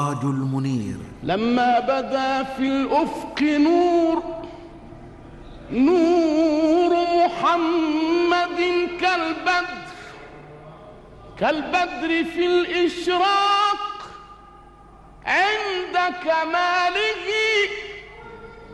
المنير. لما بدا في الأفق نور محمد كالبدر في الإشراق عند كمال